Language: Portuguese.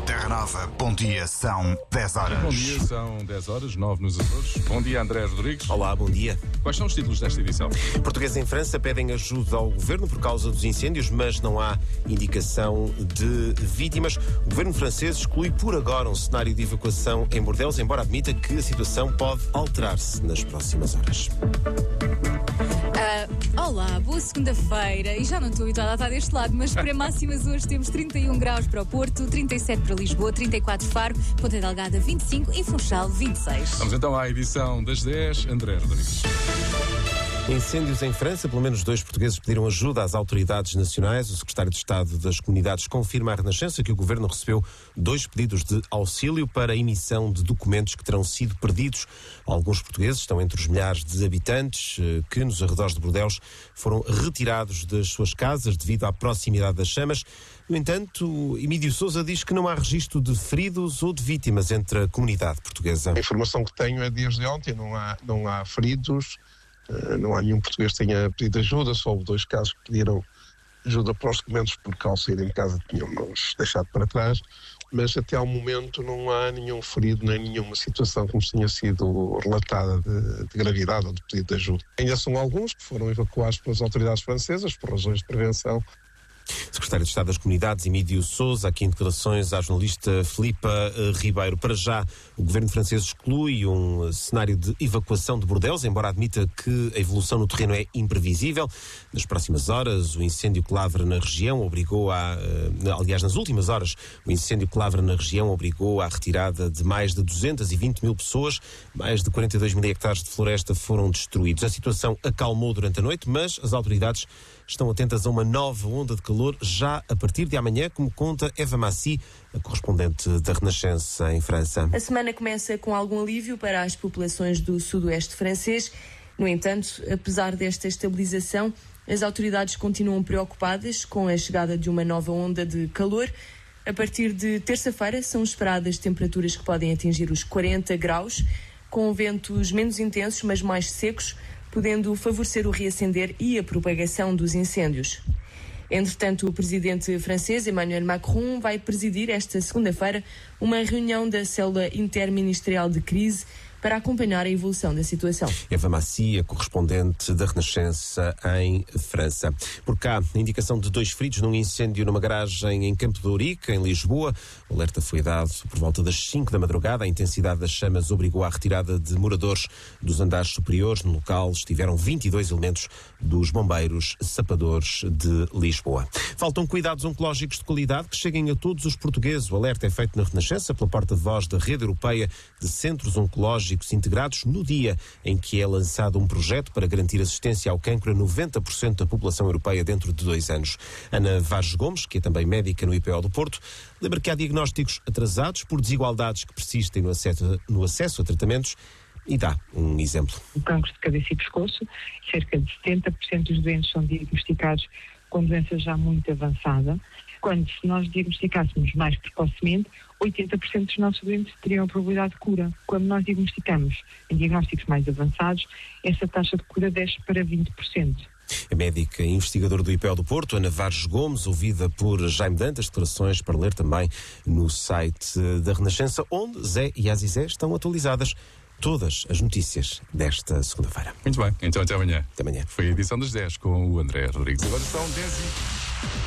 Terra Nova, bom dia, são 10 horas. Bom dia, são 10 horas, 9 nos Açores. Bom dia, André Rodrigues. Olá, bom dia. Quais são os títulos desta edição? Portugueses em França pedem ajuda ao governo por causa dos incêndios, mas não há indicação de vítimas. O governo francês exclui por agora um cenário de evacuação em Bordeaux, embora admita que a situação pode alterar-se nas próximas horas. Olá, boa segunda-feira. E já não estou habituada a estar deste lado, mas para máximas hoje temos 31 graus para o Porto, 37 para Lisboa, 34 Faro, Ponta Delgada 25 e Funchal 26. Vamos então à edição das 10, André Rodrigues. Incêndios em França, pelo menos 2 portugueses pediram ajuda às autoridades nacionais. O secretário de Estado das Comunidades confirma à Renascença que o governo recebeu 2 pedidos de auxílio para a emissão de documentos que terão sido perdidos. Alguns portugueses estão entre os milhares de habitantes que, nos arredores de Bordeaux, foram retirados das suas casas devido à proximidade das chamas. No entanto, Emílio Sousa diz que não há registro de feridos ou de vítimas entre a comunidade portuguesa. A informação que tenho é desde ontem, não há feridos. Não há nenhum português que tenha pedido ajuda, só houve 2 casos que pediram ajuda para os documentos porque ao saírem de casa tinham-nos deixado para trás, mas até ao momento não há nenhum ferido nem nenhuma situação que nos tenha sido relatada de gravidade ou de pedido de ajuda. Ainda são alguns que foram evacuados pelas autoridades francesas por razões de prevenção. Secretário de Estado das Comunidades, Emílio Sousa, aqui em declarações à jornalista Filipa Ribeiro. Para já, o governo francês exclui um cenário de evacuação de Bordeaux, embora admita que a evolução no terreno é imprevisível. Nas próximas horas, o incêndio que lavra na região obrigou nas últimas horas, o incêndio que lavra na região obrigou à retirada de mais de 220 mil pessoas. Mais de 42 mil hectares de floresta foram destruídos. A situação acalmou durante a noite, mas as autoridades estão atentas a uma nova onda de calor já a partir de amanhã, como conta Eva Massy, a correspondente da Renascença em França. A semana começa com algum alívio para as populações do sudoeste francês. No entanto, apesar desta estabilização, as autoridades continuam preocupadas com a chegada de uma nova onda de calor. A partir de terça-feira são esperadas temperaturas que podem atingir os 40 graus, com ventos menos intensos, mas mais secos, podendo favorecer o reacender e a propagação dos incêndios. Entretanto, o presidente francês, Emmanuel Macron, vai presidir esta segunda-feira uma reunião da célula interministerial de crise para acompanhar a evolução da situação. Eva Massy, a correspondente da Renascença em França. Por cá, a indicação de 2 feridos num incêndio numa garagem em Campo de Ourique, em Lisboa. O alerta foi dado por volta das 5 da madrugada. A intensidade das chamas obrigou à retirada de moradores dos andares superiores. No local estiveram 22 elementos dos bombeiros sapadores de Lisboa. Faltam cuidados oncológicos de qualidade que cheguem a todos os portugueses. O alerta é feito na Renascença pela porta-voz da Rede Europeia de Centros Oncológicos integrados no dia em que é lançado um projeto para garantir assistência ao cancro a 90% da população europeia dentro de 2 anos. Ana Vaz Gomes, que é também médica no IPO do Porto, lembra que há diagnósticos atrasados por desigualdades que persistem no acesso a tratamentos e dá um exemplo. O cancro de cabeça e pescoço, cerca de 70% dos doentes são diagnosticados com doença já muito avançada, quando se nós diagnosticássemos mais precocemente, 80% dos nossos doentes teriam a probabilidade de cura. Quando nós diagnosticamos em diagnósticos mais avançados, essa taxa de cura desce para 20%. A médica e investigadora do IPO do Porto, Ana Vaz Gomes, ouvida por Jaime Dantas, declarações para ler também no site da Renascença, onde Zé e Azizé estão atualizadas todas as notícias desta segunda-feira. Muito bem, então até amanhã. Até amanhã. Foi a edição das 10 com o André Rodrigues. Agora são 10 e...